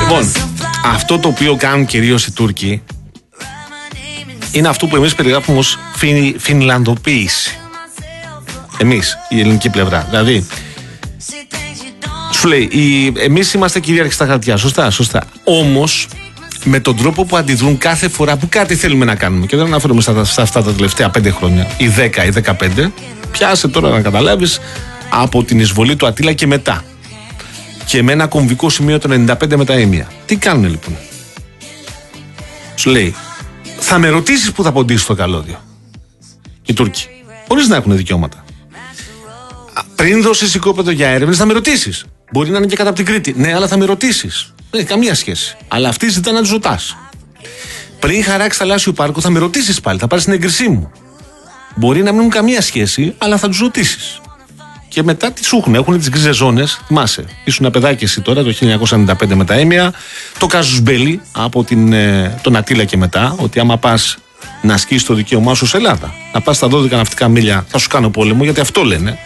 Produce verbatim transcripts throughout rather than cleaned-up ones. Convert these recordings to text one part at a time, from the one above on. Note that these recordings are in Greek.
Λοιπόν, αυτό το οποίο κάνουν κυρίως οι Τούρκοι είναι αυτό που εμείς περιγράφουμε ως φιν, φινλανδοποίηση. Εμείς, η ελληνική πλευρά. Δηλαδή, σου λέει, η, εμείς είμαστε κυρίαρχοι στα χαρτιά, σωστά, σωστά. Όμως, με τον τρόπο που αντιδρούν κάθε φορά που κάτι θέλουμε να κάνουμε, και δεν αναφέρομαι στα, στα αυτά τα τελευταία πέντε χρόνια, ή δέκα ή δεκαπέντε, πιάσε τώρα να καταλάβεις από την εισβολή του Αττήλα και μετά. Και με ένα κομβικό σημείο το ενενήντα πέντε με τα Ήμια. Τι κάνουν λοιπόν? Σου λέει, θα με ρωτήσεις που θα ποντήσεις το καλώδιο. Οι Τούρκοι. Χωρίς να έχουν δικαιώματα. Πριν δώσεις οικόπεδο για έρευνες, θα με ρωτήσεις. Μπορεί να είναι και κατά από την Κρήτη. Ναι, αλλά θα με ρωτήσεις. Δεν έχει καμία σχέση. Αλλά αυτοί ζητάνε να τους ρωτάς. Πριν χαράξει θαλάσσιο πάρκο, θα με ρωτήσεις πάλι. Θα πάρεις την έγκρισή μου. Μπορεί να μην έχουν καμία σχέση, αλλά θα τους ρωτήσεις. Και μετά τι σου έχουν, έχουν τις γκρίζες ζώνες. Θυμάσαι, ήσουν ένα παιδάκι εσύ τώρα το χίλια εννιακόσια ενενήντα πέντε με τα Έμια. Το κάζους μπέλι από την, ε, τον Αττήλα και μετά. Ότι άμα πας να ασκήσεις το δικαίωμά σου σε Ελλάδα, να πας στα δώδεκα ναυτικά μίλια, θα σου κάνω πόλεμο, γιατί αυτό λένε.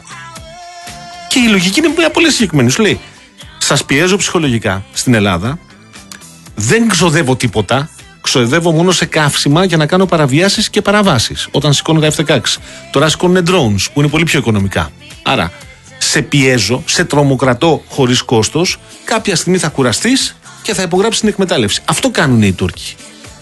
Και η λογική είναι μια πολύ συγκεκριμένη. Σου λέει, σας πιέζω ψυχολογικά στην Ελλάδα, δεν ξοδεύω τίποτα. Ξοδεύω μόνο σε καύσιμα για να κάνω παραβιάσεις και παραβάσεις. Όταν σηκώνω τα εφ δεκαέξι. Τώρα σηκώνουν drones που είναι πολύ πιο οικονομικά. Άρα, σε πιέζω, σε τρομοκρατώ χωρίς κόστος. Κάποια στιγμή θα κουραστείς και θα υπογράψεις την εκμετάλλευση. Αυτό κάνουν οι Τούρκοι.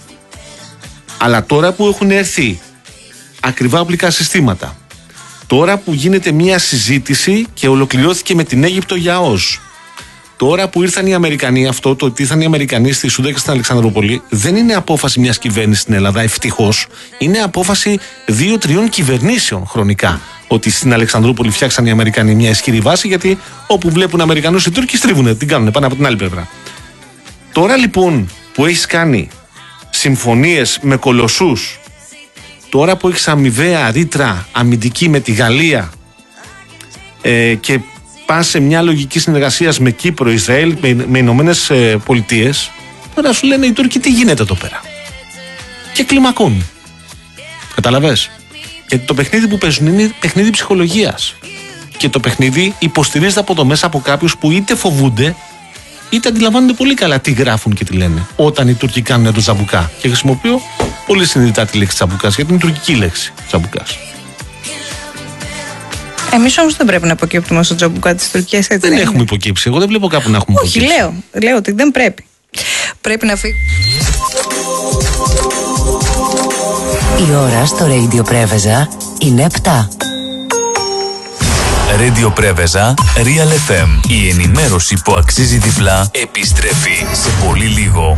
Αλλά τώρα που έχουν έρθει ακριβά οπλικά συστήματα, τώρα που γίνεται μια συζήτηση και ολοκληρώθηκε με την Αίγυπτο για ΟΣ, τώρα που ήρθαν οι Αμερικανοί, αυτό το ότι ήρθαν οι Αμερικανοί στη Σούντα και στην Αλεξανδρούπολη, δεν είναι απόφαση μιας κυβέρνησης στην Ελλάδα, ευτυχώς. Είναι απόφαση δύο-τριών κυβερνήσεων χρονικά. Ότι στην Αλεξανδρούπολη φτιάξαν οι Αμερικανοί μια ισχυρή βάση, γιατί όπου βλέπουν Αμερικανούς οι Τούρκοι στρίβουνε, την κάνουν πάνω από την άλλη πλευρά. Τώρα λοιπόν που έχεις κάνει συμφωνίες με κολοσσούς, τώρα που έχεις αμοιβαία ρήτρα αμυντική με τη Γαλλία ε, και πας σε μια λογική συνεργασία με Κύπρο, Ισραήλ, με, με Ηνωμένες Πολιτείες, τώρα σου λένε οι Τούρκοι τι γίνεται εδώ πέρα. Και κλιμακούν. Καταλαβες? Γιατί το παιχνίδι που παίζουν είναι παιχνίδι ψυχολογίας. Και το παιχνίδι υποστηρίζεται από το μέσα από κάποιους που είτε φοβούνται, είτε αντιλαμβάνονται πολύ καλά τι γράφουν και τι λένε. Όταν οι Τούρκοι κάνουν το τζαμπουκά. Και χρησιμοποιώ πολύ συνειδητά τη λέξη τζαμπουκάς, γιατί είναι τουρκική λέξη τζαμπουκάς. Εμείς όμως δεν πρέπει να υποκύπτουμε στο τζαμπουκά της Τουρκίας, έτσι δεν, δεν έχουμε υποκύψει. Εγώ δεν βλέπω κάπου να έχουμε Όχι, υποκύψει. λέω, λέω ότι δεν πρέπει. Πρέπει να φύγει. Η ώρα στο Radio Πρέβεζα είναι επτά. Radio Πρέβεζα, Real εφ εμ. Η ενημέρωση που αξίζει διπλά επιστρέφει σε πολύ λίγο.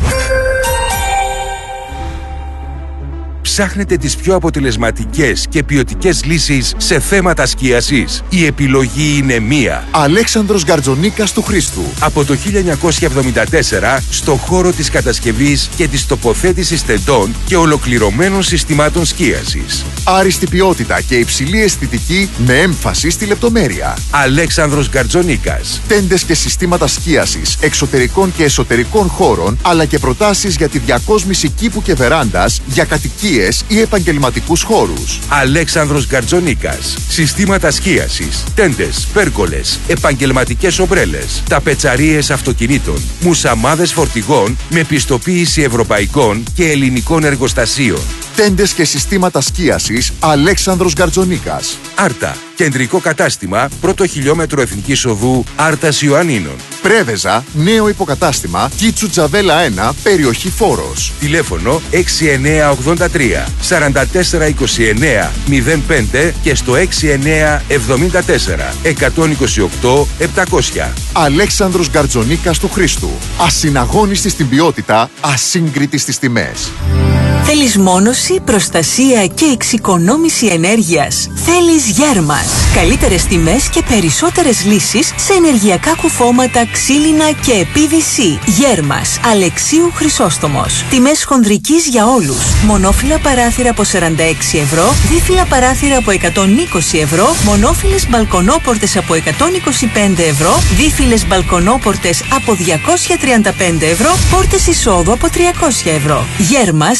Ψάχνετε τις πιο αποτελεσματικές και ποιοτικές λύσεις σε θέματα σκίασης? Η επιλογή είναι μία. Αλέξανδρος Γκαρτζονίκας του Χρήστου. Από το χίλια εννιακόσια εβδομήντα τέσσερα στο χώρο της κατασκευής και της τοποθέτησης τεντών και ολοκληρωμένων συστημάτων σκίασης. Άριστη ποιότητα και υψηλή αισθητική με έμφαση στη λεπτομέρεια. Αλέξανδρος Γκαρτζονίκας. Τέντες και συστήματα σκίασης εξωτερικών και εσωτερικών χώρων, αλλά και προτάσεις για τη διακόσμηση κήπου και βεράντας για κατοικίες ή επαγγελματικούς χώρους. Αλέξανδρος Γκαρτζονίκας. Συστήματα σκίασης, τέντες, πέρκολες, επαγγελματικές ομπρέλες, ταπετσαρίες αυτοκινήτων, μουσαμάδες φορτηγών με πιστοποίηση ευρωπαϊκών και ελληνικών εργοστασίων. Τέντες και συστήματα σκίασης Αλέξανδρος Γκαρτζονίκας. Άρτα. Κεντρικό κατάστημα, πρώτο χιλιόμετρο Εθνικής Οδού, Άρτας Ιωαννίνων. Πρέβεζα, νέο υποκατάστημα, Κίτσου Τζαβέλα ένα, περιοχή Φόρος. Τηλέφωνο έξι εννιά ογδόντα τρία σαράντα τέσσερα είκοσι εννιά μηδέν πέντε και στο έξι εννιά εβδομήντα τέσσερα εκατόν είκοσι οκτώ επτακόσια. Αλέξανδρος Γκαρτζονίκας του Χρήστου. Ασυναγώνιστη στην ποιότητα, ασύγκριτη στις τιμές. Θέλεις μόνωση, προστασία και εξοικονόμηση ενέργειας? Θέλεις Γέρμας. Καλύτερες τιμές και περισσότερες λύσεις σε ενεργειακά κουφώματα, ξύλινα και πι βι σι. Γέρμας. Αλεξίου Χρυσόστομος. Τιμές χονδρικής για όλους. Μονόφυλλα παράθυρα από σαράντα έξι ευρώ, δίφυλλα παράθυρα από εκατόν είκοσι ευρώ, μονόφυλλες μπαλκονόπορτες από εκατόν είκοσι πέντε ευρώ, δίφυλλες μπαλκονόπορτες από διακόσια τριάντα πέντε ευρώ, πόρτες εισόδου από τριακόσια ευρώ. Γέρμας. Αλεξίου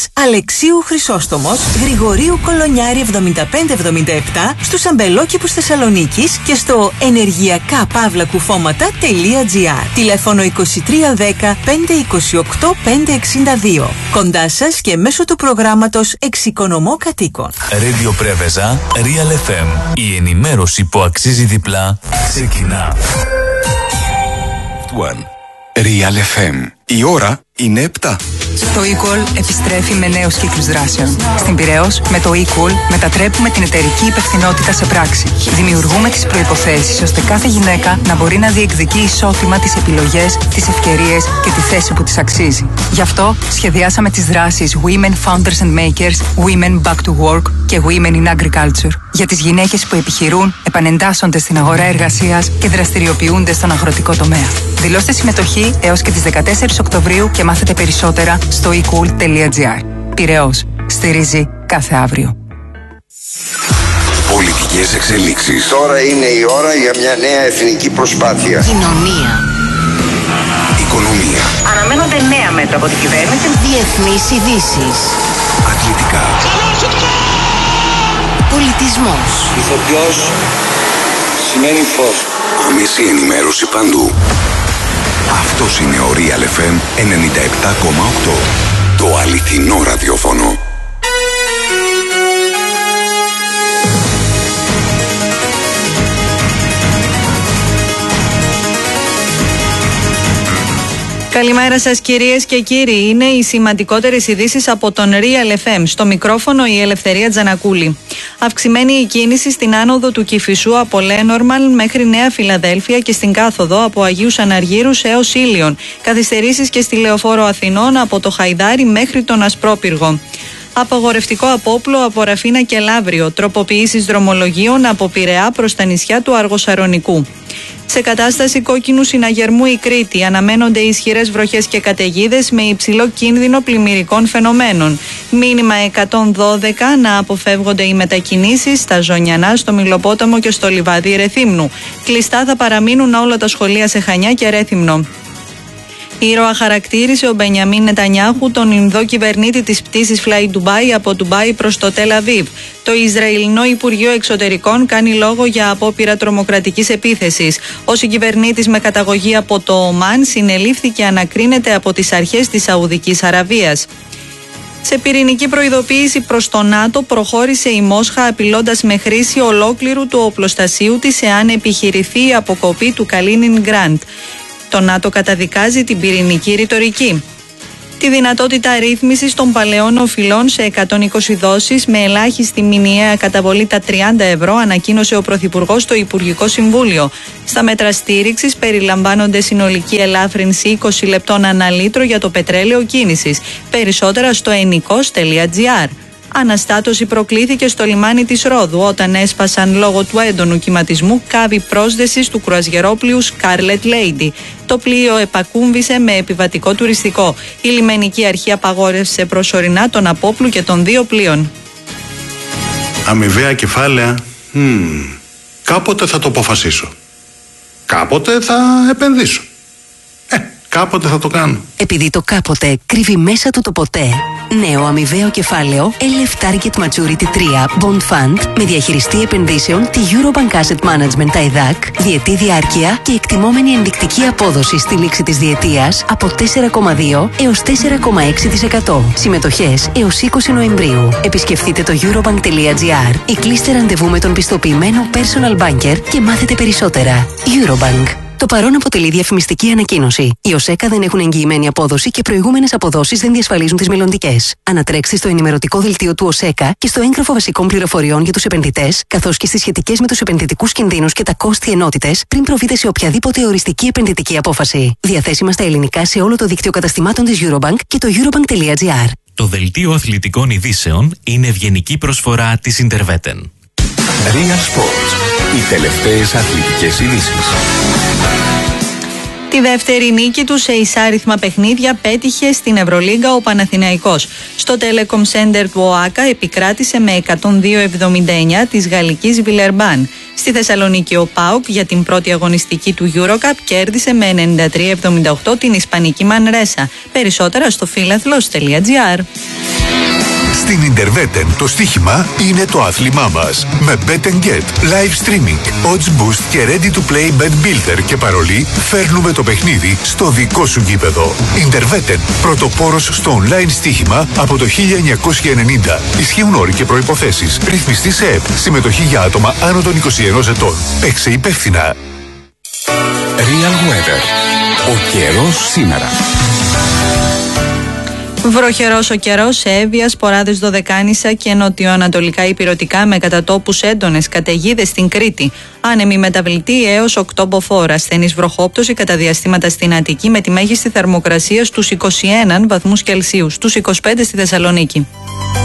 Αλεξίου Χρυσόστομος, Γρηγορίου Κολονιάρη εβδομήντα πέντε εβδομήντα επτά, στους αμπελόκηπους Θεσσαλονίκης και στο ενεργειακά παύλα κουφώματα τελεία τζι άρ. Τηλέφωνο είκοσι τρία δέκα πέντε είκοσι οκτώ πέντε εξήντα δύο. Κοντά σας και μέσω του προγράμματος Εξοικονομώ Κατοίκων. Radio Πρέβεζα, Real εφ εμ. Η ενημέρωση που αξίζει διπλά ξεκινά. Real εφ εμ. Η ώρα είναι επτά. Το eCall επιστρέφει με νέους κύκλους δράσεων. Στην Πειραιώς, με το eCall μετατρέπουμε την εταιρική υπευθυνότητα σε πράξη. Δημιουργούμε τις προϋποθέσεις ώστε κάθε γυναίκα να μπορεί να διεκδικεί ισότιμα τις επιλογές, τις ευκαιρίες και τη θέση που της αξίζει. Γι' αυτό σχεδιάσαμε τις δράσεις Women Founders and Makers, Women Back to Work και Women in Agriculture. Για τις γυναίκες που επιχειρούν, επανεντάσσονται στην αγορά εργασίας και δραστηριοποιούνται στον αγροτικό τομέα. Δηλώστε συμμετοχή έως και τις δεκατέσσερις Οκτωβρίου και μάθετε περισσότερα στο e cool τελεία τζι άρ. Πειραιώς. Στηρίζει κάθε αύριο. Πολιτικές εξελίξεις. Τώρα είναι η ώρα για μια νέα εθνική προσπάθεια. Κοινωνία. Οικονομία. Αναμένονται νέα μέτρα από την κυβέρνηση. Διεθνείς ειδήσεις. Αθλητικά. Πολιτισμός. Ηθοποιός σημαίνει φως. Άμεση ενημέρωση παντού. Αυτός είναι ο Real εφ εμ ενενήντα επτά κόμμα οκτώ. Το αληθινό ραδιόφωνο. Καλημέρα σας κυρίες και κύριοι. Είναι οι σημαντικότερες ειδήσεις από τον Real εφ εμ. Στο μικρόφωνο η Ελευθερία Τζανακούλη. Αυξημένη η κίνηση στην άνοδο του Κηφισού από Λένορμαν μέχρι Νέα Φιλαδέλφια και στην κάθοδο από Αγίους Αναργύρους έως Ήλιον. Καθυστερήσεις και στη Λεωφόρο Αθηνών από το Χαϊδάρι μέχρι τον Ασπρόπυργο. Απαγορευτικό απόπλο από Ραφίνα και Λαύριο. Τροποποιήσεις δρομολογίων από Πειραιά προς τα νησιά του Αργοσαρονικού. Σε κατάσταση κόκκινου συναγερμού η Κρήτη αναμένονται ισχυρές βροχές και καταιγίδες με υψηλό κίνδυνο πλημμυρικών φαινομένων. Μήνυμα εκατόν δώδεκα να αποφεύγονται οι μετακινήσεις στα Ζωνιανά, στο Μιλοπόταμο και στο Λιβάδι Ρεθύμνου. Κλειστά θα παραμείνουν όλα τα σχολεία σε Χανιά και Ρέθυμνο. Ήρωα χαρακτήρισε ο Μπενιαμίν Νετανιάχου τον Ινδό κυβερνήτη της πτήσης Fly Dubai από Ντουμπάι προς το Τελ Αβίβ. Το Ισραηλινό Υπουργείο Εξωτερικών κάνει λόγο για απόπειρα τρομοκρατικής επίθεσης. Ο συγκυβερνήτης με καταγωγή από το Ομάν συνελήφθη και ανακρίνεται από τις αρχές της Σαουδικής Αραβίας. Σε πυρηνική προειδοποίηση προς το ΝΑΤΟ προχώρησε η Μόσχα απειλώντας με χρήση ολόκληρου του οπλοστασίου της εάν επιχειρηθεί η αποκοπή του Καλίνινγκραντ. Το ΝΑΤΟ καταδικάζει την πυρηνική ρητορική. Τη δυνατότητα ρύθμισης των παλαιών οφειλών σε εκατόν είκοσι δόσεις με ελάχιστη μηνιαία καταβολή τα τριάντα ευρώ ανακοίνωσε ο Πρωθυπουργός στο Υπουργικό Συμβούλιο. Στα μέτρα στήριξης περιλαμβάνονται συνολική ελάφρυνση είκοσι λεπτών ανά λίτρο για το πετρέλαιο κίνησης. Περισσότερα στο ενικός τελεία τζι άρ. Αναστάτωση προκλήθηκε στο λιμάνι της Ρόδου όταν έσπασαν λόγω του έντονου κυματισμού κάβοι πρόσδεσης του κρουαζιερόπλοιου Scarlet Lady. Το πλοίο επακούμβησε με επιβατικό τουριστικό. Η λιμενική αρχή απαγόρευσε προσωρινά τον απόπλου και των δύο πλοίων. Αμοιβαία κεφάλαια. Hmm. Κάποτε θα το αποφασίσω. Κάποτε θα επενδύσω. Ε, κάποτε θα το κάνω. Επειδή το κάποτε κρύβει μέσα του το ποτέ. Νέο αμοιβαίο κεφάλαιο ελ εφ Target Maturity τρία Bond Fund με διαχειριστή επενδύσεων τη Eurobank Asset Management τα ΕΔΑΚ, διετή διάρκεια και εκτιμόμενη ενδεικτική απόδοση στη λήξη της διετίας από τέσσερα κόμμα δύο έως τέσσερα κόμμα έξι τοις εκατό. Συμμετοχές έως είκοσι Νοεμβρίου. Επισκεφτείτε το eurobank τελεία τζι άρ ή κλείστε ραντεβού με τον πιστοποιημένο personal banker και μάθετε περισσότερα. Eurobank. Το παρόν αποτελεί διαφημιστική ανακοίνωση. Οι ΟΣΕΚΑ δεν έχουν εγγυημένη απόδοση και προηγούμενες αποδόσεις δεν διασφαλίζουν τις μελλοντικές. Ανατρέξτε στο ενημερωτικό δελτίο του ΟΣΕΚΑ και στο έγγραφο βασικών πληροφοριών για τους επενδυτές, καθώς και στις σχετικές με τους επενδυτικούς κινδύνους και τα κόστη ενότητες, πριν προβείτε σε οποιαδήποτε οριστική επενδυτική απόφαση. Διαθέσιμα στα ελληνικά σε όλο το δίκτυο καταστημάτων της Eurobank και το eurobank τελεία τζι άρ. Το δελτίο αθλητικών ειδήσεων είναι ευγενική προσφορά της Interveten. Real Sports. Οι τελευταίες αθλητικές ειδήσεις. Τη δεύτερη νίκη του σε εισάριθμα παιχνίδια πέτυχε στην Ευρωλίγκα ο Παναθηναϊκός. Στο Telecom Center του ΟΑΚΑ επικράτησε με εκατόν δύο εβδομήντα εννιά της γαλλικής Βιλερμπάν. Στη Θεσσαλονίκη ο ΠΑΟΚ για την πρώτη αγωνιστική του EuroCup κέρδισε με ενενήντα τρία εβδομήντα οκτώ την Ισπανική Μανρέσα. Περισσότερα στο φίλαθλος τελεία τζι άρ. Στην Interveten το στοίχημα είναι το άθλημά μας. Με Bet and Get, live streaming, odds boost και ready to play bet builder και παρολί, φέρνουμε το παιχνίδι στο δικό σου γήπεδο. Interveten, πρωτοπόρος στο online στοίχημα από το χίλια εννιακόσια ενενήντα. Ισχύουν όροι και προϋποθέσεις. Ρυθμιστή σε ΕΠ. Συμμετοχή για άτομα άνω των είκοσι ενός ετών. Παίξε υπεύθυνα. Real Weather. Ο καιρός σήμερα. Βροχερός ο καιρός σε Εύβοια, Σποράδες, Δωδεκάνησα και νοτιοανατολικά υπηρετικά με κατά τόπους έντονες καταιγίδες στην Κρήτη. Άνεμη μεταβλητή έως οκτώ μποφόρ. Ασθενής βροχόπτωση κατά διαστήματα στην Αττική με τη μέγιστη θερμοκρασία στους είκοσι ένα βαθμούς Κελσίου, στους είκοσι πέντε στη Θεσσαλονίκη.